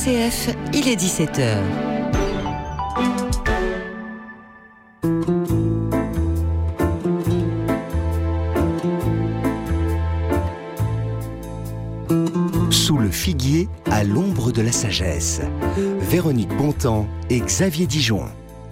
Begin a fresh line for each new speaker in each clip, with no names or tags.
RCF, il est 17h.
Sous le figuier, à l'ombre de la sagesse. Véronique Bontemps et Xavier Dijon.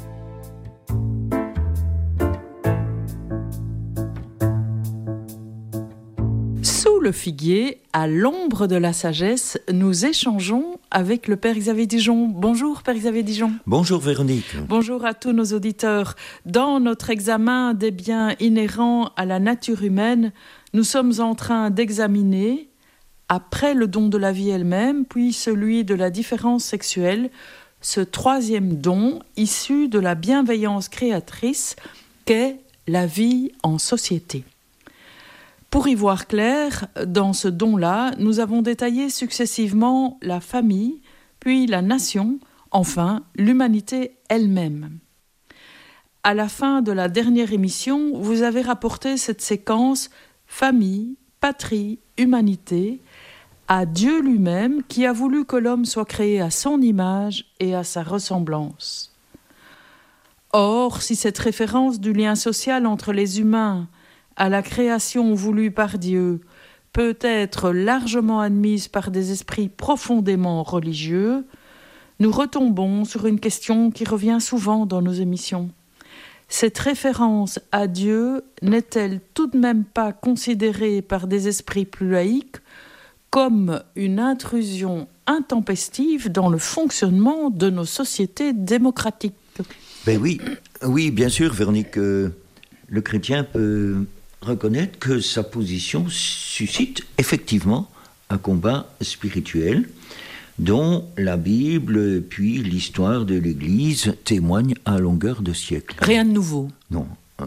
Sous le figuier, à l'ombre de la sagesse, nous échangeons avec le Père Xavier Dijon. Bonjour Père Xavier Dijon.
Bonjour Véronique.
Bonjour à tous nos auditeurs. Dans notre examen des biens inhérents à la nature humaine, nous sommes en train d'examiner, après le don de la vie elle-même, puis celui de la différence sexuelle, ce troisième don issu de la bienveillance créatrice qu'est la vie en société. Pour y voir clair, dans ce don-là, nous avons détaillé successivement la famille, puis la nation, enfin l'humanité elle-même. À la fin de la dernière émission, vous avez rapporté cette séquence famille, patrie, humanité, à Dieu lui-même qui a voulu que l'homme soit créé à son image et à sa ressemblance. Or, si cette référence du lien social entre les humains à la création voulue par Dieu peut être largement admise par des esprits profondément religieux, nous retombons sur une question qui revient souvent dans nos émissions. Cette référence à Dieu n'est-elle tout de même pas considérée par des esprits plus laïques comme une intrusion intempestive dans le fonctionnement de nos sociétés démocratiques?
Ben oui, bien sûr, Véronique. Le chrétien peut reconnaître que sa position suscite effectivement un combat spirituel dont la Bible puis l'histoire de l'Église témoignent à longueur de siècles.
Rien de nouveau.
Non.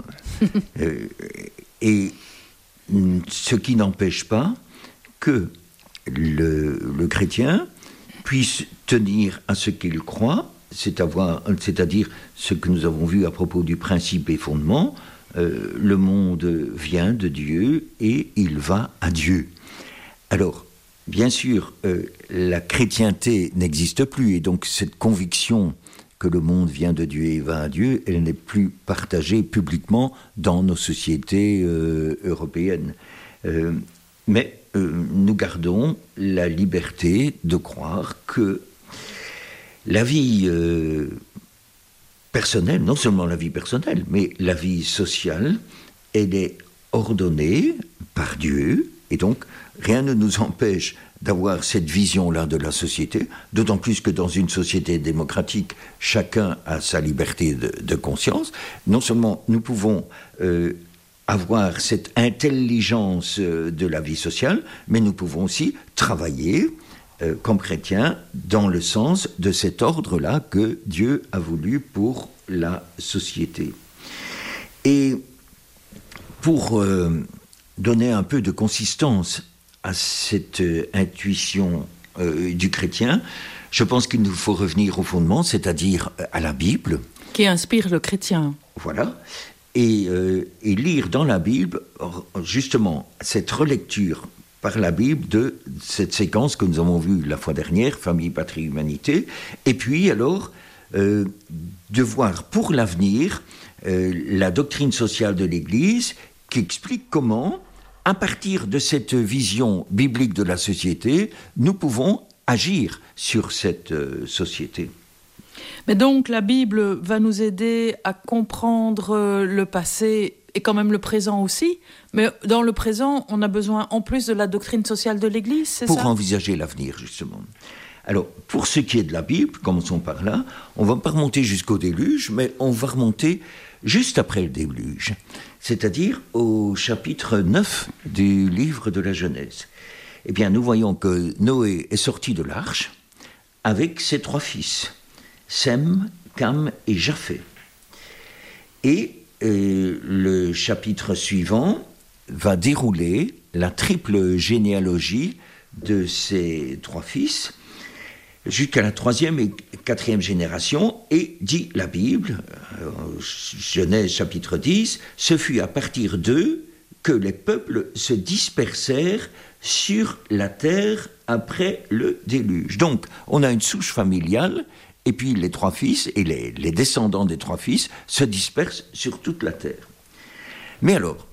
Et ce qui n'empêche pas que le chrétien puisse tenir à ce qu'il croit, c'est-à-dire ce que nous avons vu à propos du principe et fondement. Le monde vient de Dieu et il va à Dieu. Alors, bien sûr, la chrétienté n'existe plus et donc cette conviction que le monde vient de Dieu et va à Dieu, elle n'est plus partagée publiquement dans nos sociétés européennes. Mais nous gardons la liberté de croire que la vie personnelle, non seulement la vie personnelle, mais la vie sociale, elle est ordonnée par Dieu, et donc rien ne nous empêche d'avoir cette vision-là de la société, d'autant plus que dans une société démocratique, chacun a sa liberté de conscience. Non seulement nous pouvons avoir cette intelligence de la vie sociale, mais nous pouvons aussi travailler comme chrétiens dans le sens de cet ordre-là que Dieu a voulu pour la société. Et pour donner un peu de consistance à cette intuition du chrétien, je pense qu'il nous faut revenir au fondement, c'est-à-dire à la Bible.
Qui inspire le chrétien.
Voilà. Et lire dans la Bible, justement, cette relecture par la Bible de cette séquence que nous avons vue la fois dernière, famille, patrie, humanité, et puis alors de voir pour l'avenir la doctrine sociale de l'Église qui explique comment, à partir de cette vision biblique de la société, nous pouvons agir sur cette société.
Mais donc la Bible va nous aider à comprendre le passé et quand même le présent aussi. Mais dans le présent, on a besoin en plus de la doctrine sociale de l'Église, c'est ça ?
Pour envisager l'avenir, justement. Alors, pour ce qui est de la Bible, commençons par là, on ne va pas remonter jusqu'au déluge, mais on va remonter juste après le déluge, c'est-à-dire au chapitre 9 du livre de la Genèse. Eh bien, nous voyons que Noé est sorti de l'arche avec ses 3 fils, Sem, Cam et Japheth. Et le chapitre suivant va dérouler la triple généalogie de ces 3 fils jusqu'à la 3e et 4e génération, et dit la Bible, Genèse chapitre 10, ce fut à partir d'eux que les peuples se dispersèrent sur la terre après le déluge. Donc, on a une souche familiale, et puis les 3 fils et les descendants des 3 fils se dispersent sur toute la terre. Mais alors,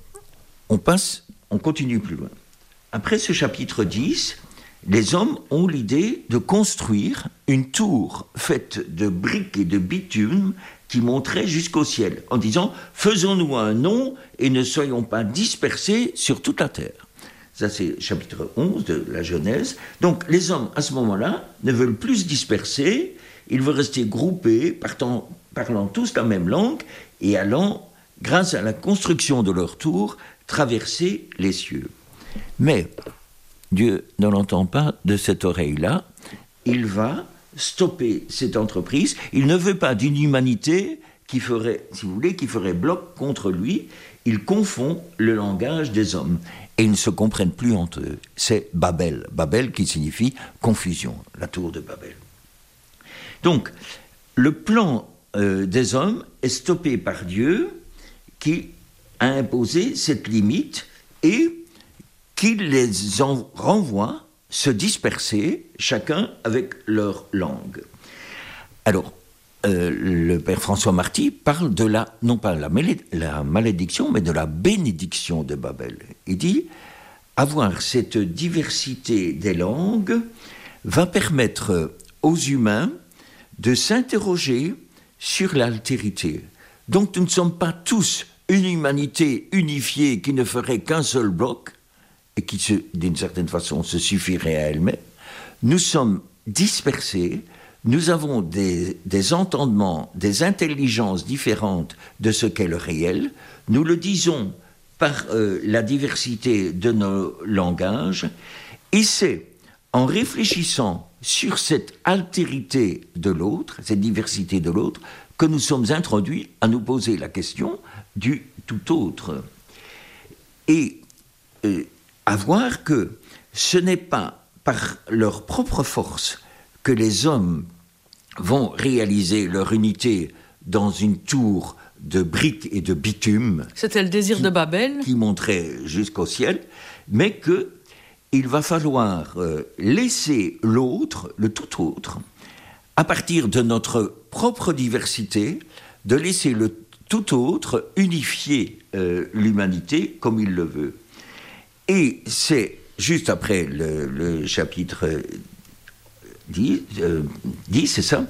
on continue plus loin. Après ce chapitre 10, les hommes ont l'idée de construire une tour faite de briques et de bitume qui monterait jusqu'au ciel, en disant « faisons-nous un nom et ne soyons pas dispersés sur toute la terre ». Ça, c'est chapitre 11 de la Genèse. Donc, les hommes, à ce moment-là, ne veulent plus se disperser, ils veulent rester groupés, parlant tous la même langue, et allant, grâce à la construction de leur tour, traverser les cieux. Mais Dieu ne l'entend pas de cette oreille-là. Il va stopper cette entreprise. Il ne veut pas d'une humanité qui ferait, si vous voulez, qui ferait bloc contre lui. Il confond le langage des hommes. Et ils ne se comprennent plus entre eux. C'est Babel. Babel qui signifie confusion, la tour de Babel. Donc, le plan des hommes est stoppé par Dieu qui a imposé cette limite et qui les renvoie se disperser, chacun avec leur langue. Alors, le père François Marty parle de non pas la malédiction, mais de la bénédiction de Babel. Il dit, avoir cette diversité des langues va permettre aux humains de s'interroger sur l'altérité. Donc nous ne sommes pas tous une humanité unifiée qui ne ferait qu'un seul bloc, et qui, d'une certaine façon, se suffirait à elle-même. Nous sommes dispersés, nous avons des entendements, des intelligences différentes de ce qu'est le réel. Nous le disons par la diversité de nos langages, et c'est en réfléchissant sur cette altérité de l'autre, cette diversité de l'autre, que nous sommes introduits à nous poser la question du tout autre. Et à voir que ce n'est pas par leur propre force que les hommes vont réaliser leur unité dans une tour de briques et de bitume.
C'était le désir de Babel.
Qui monterait jusqu'au ciel, mais qu'il va falloir laisser l'autre, le tout autre, à partir de notre propre diversité, de laisser le tout autre unifier l'humanité comme il le veut. Et c'est juste après le chapitre 10, c'est ça,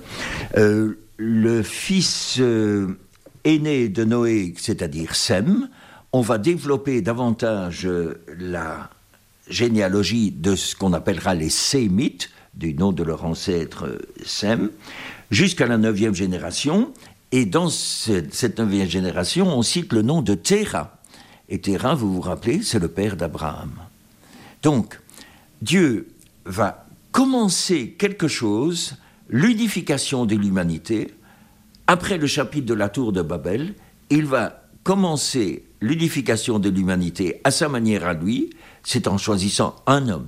le fils aîné de Noé, c'est-à-dire Sem, on va développer davantage la généalogie de ce qu'on appellera les Sémites, du nom de leur ancêtre Sem, jusqu'à la 9e génération. Et dans cette 9e génération, on cite le nom de Téra. Et Téra, vous vous rappelez, c'est le père d'Abraham. Donc, Dieu va commencer quelque chose, l'unification de l'humanité. Après le chapitre de la tour de Babel, il va commencer l'unification de l'humanité à sa manière à lui, c'est en choisissant un homme,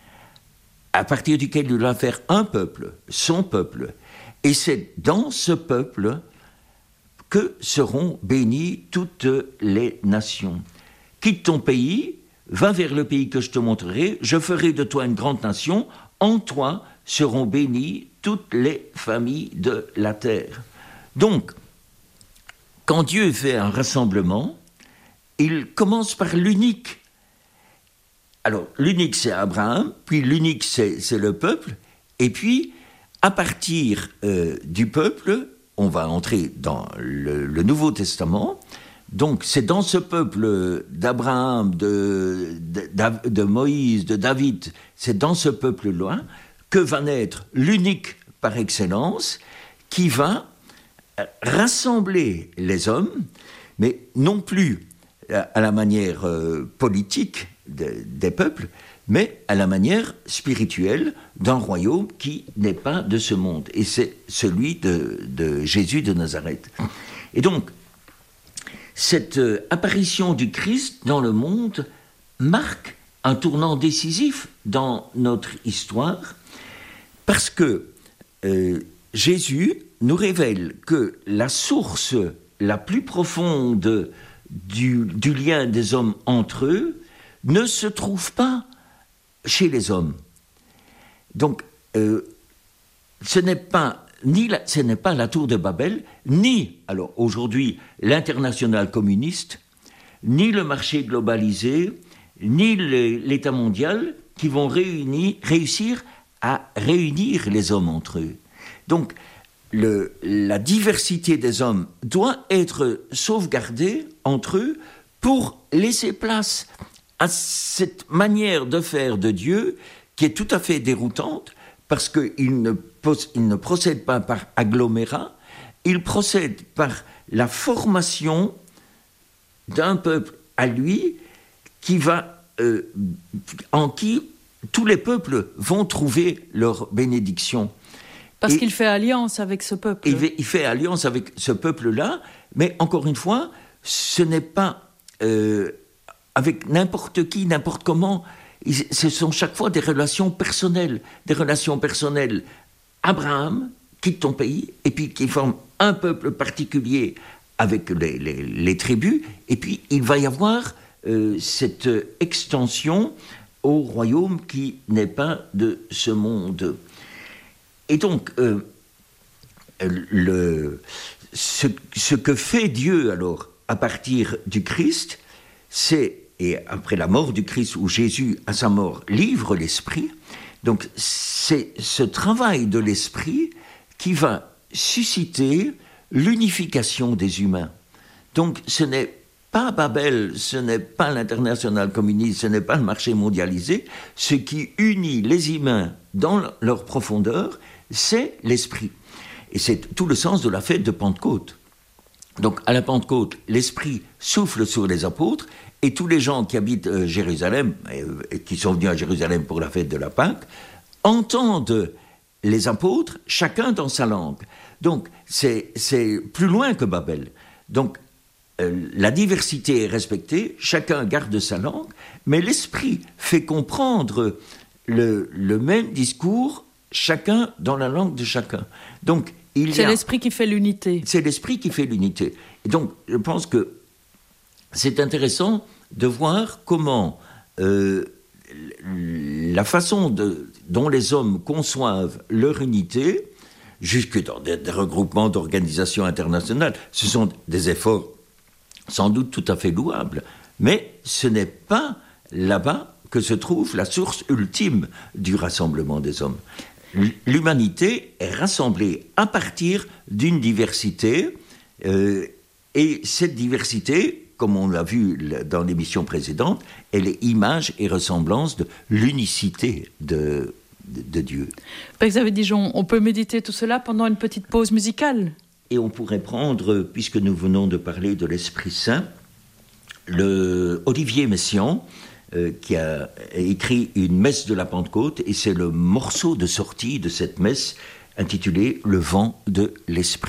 à partir duquel il va faire un peuple, son peuple. Et c'est dans ce peuple que seront bénies toutes les nations. Quitte ton pays, va vers le pays que je te montrerai, je ferai de toi une grande nation, en toi seront bénies toutes les familles de la terre. Donc, quand Dieu fait un rassemblement, il commence par l'unique. Alors, l'unique, c'est Abraham, puis l'unique, c'est le peuple, et puis, à partir du peuple, on va entrer dans le Nouveau Testament. Donc, c'est dans ce peuple d'Abraham, de Moïse, de David, c'est dans ce peuple-là que va naître l'unique par excellence qui va rassembler les hommes, mais non plus à la manière politique des peuples, mais à la manière spirituelle d'un royaume qui n'est pas de ce monde. Et c'est celui de Jésus de Nazareth. Et donc, cette apparition du Christ dans le monde marque un tournant décisif dans notre histoire, parce que Jésus nous révèle que la source la plus profonde du lien des hommes entre eux ne se trouve pas chez les hommes. Donc, ce n'est pas la tour de Babel, ni, alors aujourd'hui, l'international communiste, ni le marché globalisé, ni l'État mondial qui vont réussir à réunir les hommes entre eux. Donc, la diversité des hommes doit être sauvegardée entre eux pour laisser place à cette manière de faire de Dieu qui est tout à fait déroutante parce qu'il ne procède pas par agglomérat, il procède par la formation d'un peuple à lui en qui tous les peuples vont trouver leur bénédiction.
Parce qu'il fait alliance avec ce peuple.
Il fait alliance avec ce peuple-là, mais encore une fois, ce n'est pas avec n'importe qui, n'importe comment. Ce sont chaque fois des relations personnelles. Abraham quitte ton pays, et puis qui forme un peuple particulier avec les tribus, et puis il va y avoir cette extension au royaume qui n'est pas de ce monde. Et donc, ce que fait Dieu alors à partir du Christ, et après la mort du Christ où Jésus à sa mort livre l'Esprit, donc c'est ce travail de l'Esprit qui va susciter l'unification des humains. Donc ce n'est pas Babel, ce n'est pas l'international communiste, ce n'est pas le marché mondialisé. Ce qui unit les humains dans leur profondeur, c'est l'Esprit. Et c'est tout le sens de la fête de Pentecôte. Donc à la Pentecôte, l'Esprit souffle sur les apôtres, et tous les gens qui habitent Jérusalem, et qui sont venus à Jérusalem pour la fête de la Pâque, entendent les apôtres, chacun dans sa langue. Donc c'est plus loin que Babel. Donc la diversité est respectée, chacun garde sa langue, mais l'Esprit fait comprendre le même discours, chacun dans la langue de chacun. Donc,
c'est l'Esprit qui fait l'unité.
C'est l'Esprit qui fait l'unité. Et donc, je pense que c'est intéressant de voir comment la façon dont les hommes conçoivent leur unité, jusque dans des regroupements d'organisations internationales, ce sont des efforts sans doute tout à fait louables, mais ce n'est pas là-bas que se trouve la source ultime du rassemblement des hommes. L'humanité est rassemblée à partir d'une diversité, et cette diversité, comme on l'a vu dans l'émission précédente, elle est image et ressemblance de l'unicité de Dieu.
Père Xavier Dijon, on peut méditer tout cela pendant une petite pause musicale ?
Et on pourrait prendre, puisque nous venons de parler de l'Esprit Saint, Olivier Messiaen, qui a écrit une messe de la Pentecôte, et c'est le morceau de sortie de cette messe intitulée « Le vent de l'Esprit ».